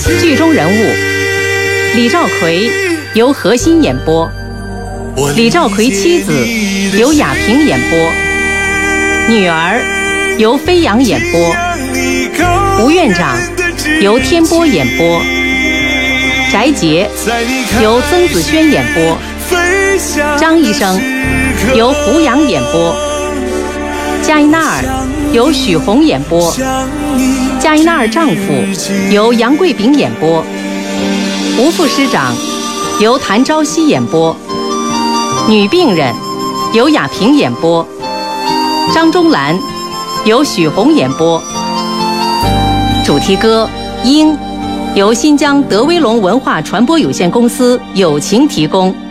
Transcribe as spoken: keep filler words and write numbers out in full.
剧中人物李兆奎由何欣演播，李兆奎妻子由亚萍演播，女儿由飞扬演播，吴院长由天波演播，翟杰由曾子轩演播，张医生由胡杨演播，加伊纳尔由许红演播，加伊纳尔丈夫由杨贵炳演播，吴副师长由谭朝夕演播，女病人由亚萍演播，张忠兰由许红演播，主题歌《鹰》由新疆德威龙文化传播有限公司友情提供。